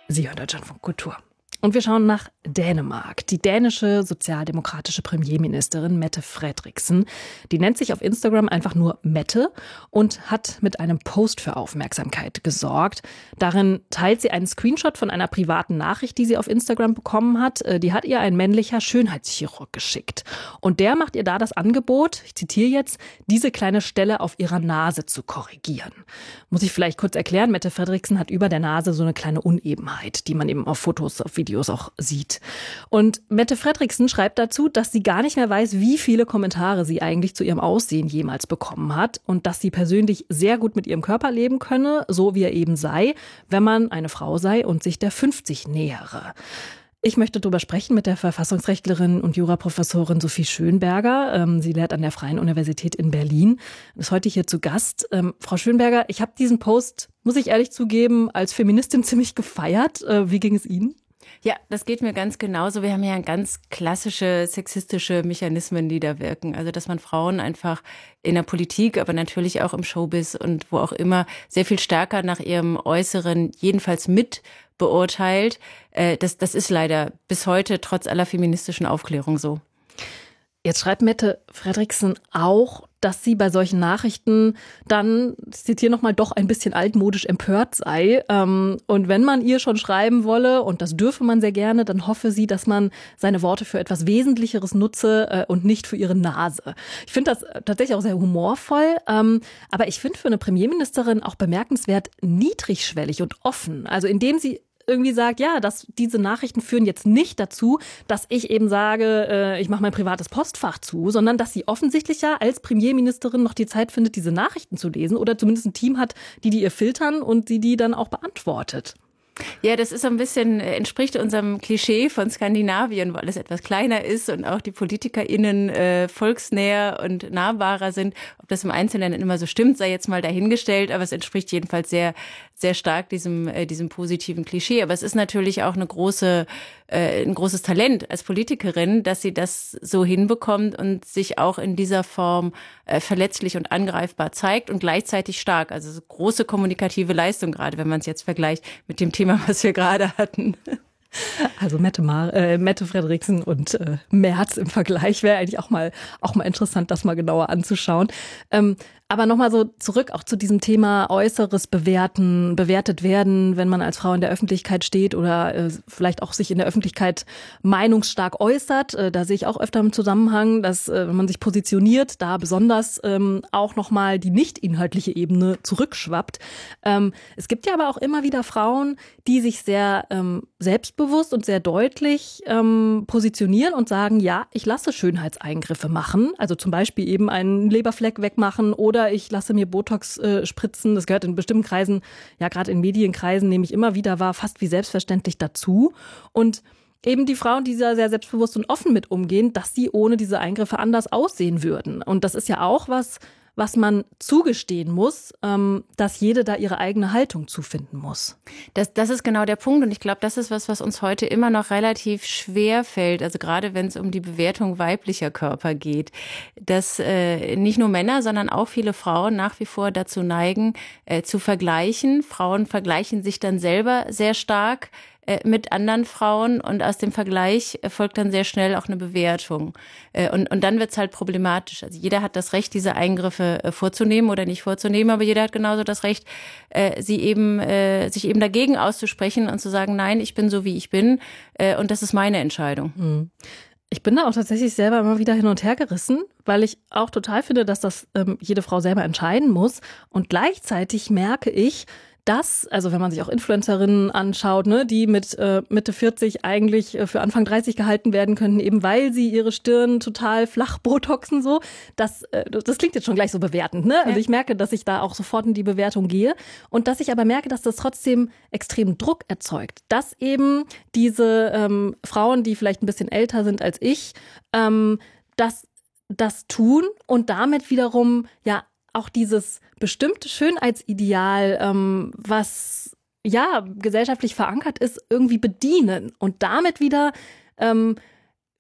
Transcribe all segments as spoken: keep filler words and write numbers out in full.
Sie hören Deutschlandfunk Kultur. Und wir schauen nach Dänemark. Die dänische sozialdemokratische Premierministerin Mette Frederiksen, die nennt sich auf Instagram einfach nur Mette und hat mit einem Post für Aufmerksamkeit gesorgt. Darin teilt sie einen Screenshot von einer privaten Nachricht, die sie auf Instagram bekommen hat. Die hat ihr ein männlicher Schönheitschirurg geschickt. Und der macht ihr da das Angebot, ich zitiere jetzt, diese kleine Stelle auf ihrer Nase zu korrigieren. Muss ich vielleicht kurz erklären, Mette Frederiksen hat über der Nase so eine kleine Unebenheit, die man eben auf Fotos, auf Videos auch sieht. Und Mette Frederiksen schreibt dazu, dass sie gar nicht mehr weiß, wie viele Kommentare sie eigentlich zu ihrem Aussehen jemals bekommen hat und dass sie persönlich sehr gut mit ihrem Körper leben könne, so wie er eben sei, wenn man eine Frau sei und sich der fünfzig nähere. Ich möchte darüber sprechen mit der Verfassungsrechtlerin und Juraprofessorin Sophie Schönberger. Sie lehrt an der Freien Universität in Berlin, ist heute hier zu Gast. Ähm, Frau Schönberger, ich habe diesen Post, muss ich ehrlich zugeben, als Feministin ziemlich gefeiert. Äh, wie ging es Ihnen? Ja, das geht mir ganz genauso. Wir haben ja ganz klassische sexistische Mechanismen, die da wirken. Also, dass man Frauen einfach in der Politik, aber natürlich auch im Showbiz und wo auch immer sehr viel stärker nach ihrem Äußeren jedenfalls mit beurteilt. Das, das ist leider bis heute trotz aller feministischen Aufklärung so. Jetzt schreibt Mette Frederiksen auch, dass sie bei solchen Nachrichten dann, ich zitiere nochmal, doch ein bisschen altmodisch empört sei. Und wenn man ihr schon schreiben wolle, und das dürfe man sehr gerne, dann hoffe sie, dass man seine Worte für etwas Wesentlicheres nutze und nicht für ihre Nase. Ich finde das tatsächlich auch sehr humorvoll, aber ich finde für eine Premierministerin auch bemerkenswert niedrigschwellig und offen. Also indem sie irgendwie sagt, ja, dass diese Nachrichten führen jetzt nicht dazu, dass ich eben sage, äh, ich mache mein privates Postfach zu, sondern dass sie offensichtlich ja als Premierministerin noch die Zeit findet, diese Nachrichten zu lesen oder zumindest ein Team hat, die die ihr filtern und die die dann auch beantwortet. Ja, das ist so ein bisschen, entspricht unserem Klischee von Skandinavien, wo alles etwas kleiner ist und auch die PolitikerInnen äh, volksnäher und nahbarer sind. Ob das im Einzelnen immer so stimmt, sei jetzt mal dahingestellt, aber es entspricht jedenfalls sehr, sehr stark diesem, äh, diesem positiven Klischee. Aber es ist natürlich auch eine große, äh, ein großes Talent als Politikerin, dass sie das so hinbekommt und sich auch in dieser Form äh, verletzlich und angreifbar zeigt und gleichzeitig stark. Also so große kommunikative Leistung, gerade wenn man es jetzt vergleicht mit dem Thema, was wir gerade hatten. Also Mette, Mar äh, Mette Frederiksen und äh, Merz im Vergleich wäre eigentlich auch mal, auch mal interessant, das mal genauer anzuschauen. Ähm, aber nochmal so zurück auch zu diesem Thema Äußeres bewerten, bewertet werden, wenn man als Frau in der Öffentlichkeit steht oder äh, vielleicht auch sich in der Öffentlichkeit meinungsstark äußert. Äh, da sehe ich auch öfter im Zusammenhang, dass äh, wenn man sich positioniert, da besonders ähm, auch nochmal die nicht inhaltliche Ebene zurückschwappt. Ähm, es gibt ja aber auch immer wieder Frauen, die sich sehr ähm, selbstbewusst und sehr deutlich ähm, positionieren und sagen, ja, ich lasse Schönheitseingriffe machen, also zum Beispiel eben einen Leberfleck wegmachen oder ich lasse mir Botox äh, spritzen. Das gehört in bestimmten Kreisen, ja gerade in Medienkreisen, nehme ich immer wieder wahr, fast wie selbstverständlich dazu. Und eben die Frauen, die da sehr selbstbewusst und offen mit umgehen, dass sie ohne diese Eingriffe anders aussehen würden. Und das ist ja auch was, was man zugestehen muss, ähm, dass jede da ihre eigene Haltung zufinden muss. Das, das ist genau der Punkt und ich glaube, das ist was, was uns heute immer noch relativ schwer fällt, also gerade wenn es um die Bewertung weiblicher Körper geht, dass äh, nicht nur Männer, sondern auch viele Frauen nach wie vor dazu neigen, äh, zu vergleichen. Frauen vergleichen sich dann selber sehr stark mit anderen Frauen und aus dem Vergleich folgt dann sehr schnell auch eine Bewertung. Und, und dann wird es halt problematisch. Also jeder hat das Recht, diese Eingriffe vorzunehmen oder nicht vorzunehmen, aber jeder hat genauso das Recht, sie eben, sich eben dagegen auszusprechen und zu sagen, nein, ich bin so, wie ich bin und das ist meine Entscheidung. Mhm. Ich bin da auch tatsächlich selber immer wieder hin und her gerissen, weil ich auch total finde, dass das ähm, jede Frau selber entscheiden muss. Und gleichzeitig merke ich, dass, also wenn man sich auch Influencerinnen anschaut, ne, die mit äh, Mitte vierzig eigentlich äh, für Anfang dreißig gehalten werden könnten, eben weil sie ihre Stirn total flach botoxen so, das, äh, das klingt jetzt schon gleich so bewertend, ne? Also ich merke, dass ich da auch sofort in die Bewertung gehe und dass ich aber merke, dass das trotzdem extremen Druck erzeugt, dass eben diese ähm, Frauen, die vielleicht ein bisschen älter sind als ich, ähm, das, das tun und damit wiederum ja auch dieses bestimmte Schönheitsideal, ähm, was ja gesellschaftlich verankert ist, irgendwie bedienen und damit wieder ähm,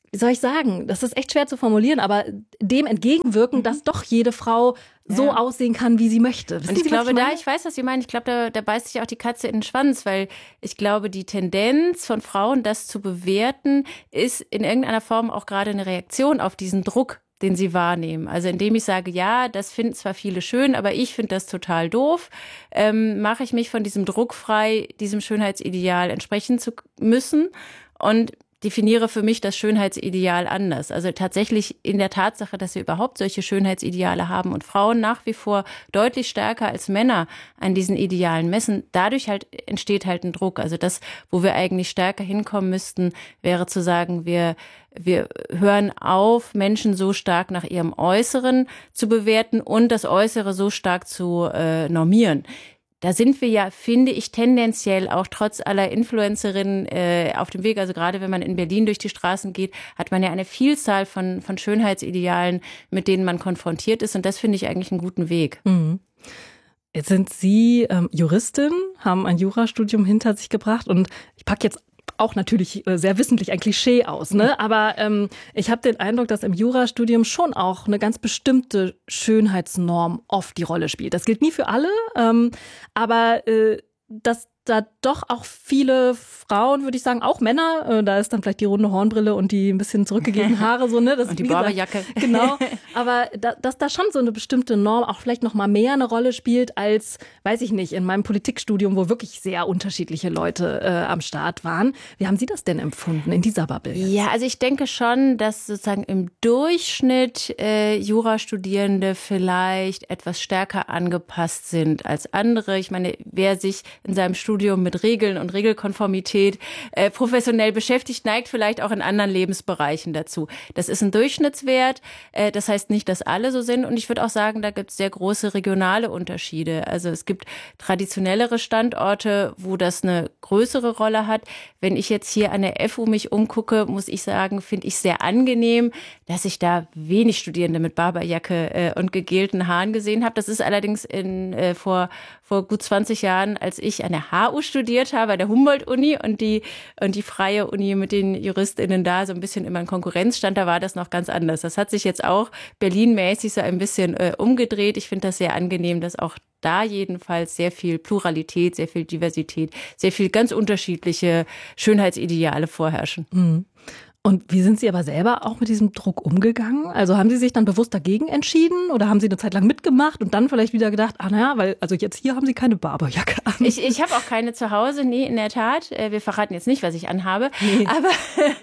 wie soll ich sagen, das ist echt schwer zu formulieren, aber dem entgegenwirken, mhm. dass doch jede Frau so ja. aussehen kann, wie sie möchte. Wissen und ich Sie, glaube, ich da, ich weiß, was Sie meinen, ich glaube, da, da beißt sich auch die Katze in den Schwanz, weil ich glaube, die Tendenz von Frauen, das zu bewerten, ist in irgendeiner Form auch gerade eine Reaktion auf diesen Druck, den sie wahrnehmen. Also indem ich sage, ja, das finden zwar viele schön, aber ich finde das total doof, ähm, mache ich mich von diesem Druck frei, diesem Schönheitsideal entsprechen zu müssen und definiere für mich das Schönheitsideal anders. Also tatsächlich in der Tatsache, dass wir überhaupt solche Schönheitsideale haben und Frauen nach wie vor deutlich stärker als Männer an diesen Idealen messen, dadurch halt entsteht halt ein Druck. Also das, wo wir eigentlich stärker hinkommen müssten, wäre zu sagen, wir wir hören auf, Menschen so stark nach ihrem Äußeren zu bewerten und das Äußere so stark zu äh, normieren. Da sind wir ja, finde ich, tendenziell auch trotz aller Influencerinnen äh, auf dem Weg. Also gerade wenn man in Berlin durch die Straßen geht, hat man ja eine Vielzahl von, von Schönheitsidealen, mit denen man konfrontiert ist. Und das finde ich eigentlich einen guten Weg. Mhm. Jetzt sind Sie ähm, Juristin, haben ein Jurastudium hinter sich gebracht. Und ich packe jetzt auch natürlich sehr wissentlich ein Klischee aus, ne? Aber ähm, ich habe den Eindruck, dass im Jurastudium schon auch eine ganz bestimmte Schönheitsnorm oft die Rolle spielt. Das gilt nie für alle, ähm, aber äh, dass da doch auch viele Frauen, würde ich sagen, auch Männer, äh, da ist dann vielleicht die runde Hornbrille und die ein bisschen zurückgegebenen Haare, so, ne? Das, und die Barberjacke. Genau, aber da, dass da schon so eine bestimmte Norm auch vielleicht noch mal mehr eine Rolle spielt als, weiß ich nicht, in meinem Politikstudium, wo wirklich sehr unterschiedliche Leute äh, am Start waren. Wie haben Sie das denn empfunden in dieser Bubble jetzt? Ja, also ich denke schon, dass sozusagen im Durchschnitt äh, Jurastudierende vielleicht etwas stärker angepasst sind als andere. Ich meine, wer sich in seinem Studium mit Regeln und Regelkonformität äh, professionell beschäftigt, neigt vielleicht auch in anderen Lebensbereichen dazu. Das ist ein Durchschnittswert. Äh, das heißt nicht, dass alle so sind. Und ich würde auch sagen, da gibt es sehr große regionale Unterschiede. Also es gibt traditionellere Standorte, wo das eine größere Rolle hat. Wenn ich jetzt hier an der F U mich umgucke, muss ich sagen, finde ich sehr angenehm, dass ich da wenig Studierende mit Barberjacke äh, und gegelten Haaren gesehen habe. Das ist allerdings in, äh, vor, vor gut zwanzig Jahren, als ich an der H U studiert habe, an der Humboldt-Uni und die, und die Freie Uni mit den JuristInnen da so ein bisschen immer in Konkurrenz stand, da war das noch ganz anders. Das hat sich jetzt auch Berlin-mäßig so ein bisschen äh, umgedreht. Ich finde das sehr angenehm, dass auch da jedenfalls sehr viel Pluralität, sehr viel Diversität, sehr viel ganz unterschiedliche Schönheitsideale vorherrschen. Mhm. Und wie sind Sie aber selber auch mit diesem Druck umgegangen? Also haben Sie sich dann bewusst dagegen entschieden oder haben Sie eine Zeit lang mitgemacht und dann vielleicht wieder gedacht, ah naja, weil also jetzt hier haben Sie keine Barberjacke an. Ich, ich habe auch keine zu Hause, nee, in der Tat. Wir verraten jetzt nicht, was ich anhabe. Nee. Aber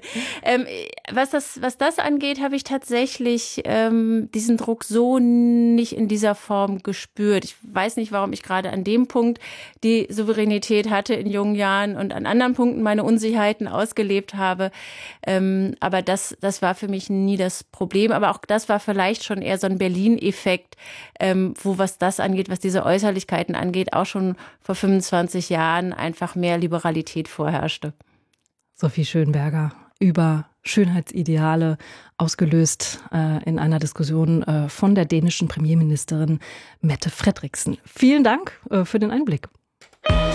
ähm, was, das, was das angeht, habe ich tatsächlich ähm, diesen Druck so nicht in dieser Form gespürt. Ich weiß nicht, warum ich gerade an dem Punkt die Souveränität hatte in jungen Jahren und an anderen Punkten meine Unsicherheiten ausgelebt habe. Ähm, Aber das, das war für mich nie das Problem. Aber auch das war vielleicht schon eher so ein Berlin-Effekt, ähm, wo was das angeht, was diese Äußerlichkeiten angeht, auch schon vor fünfundzwanzig Jahren einfach mehr Liberalität vorherrschte. Sophie Schönberger über Schönheitsideale, ausgelöst äh, in einer Diskussion äh, von der dänischen Premierministerin Mette Frederiksen. Vielen Dank äh, für den Einblick.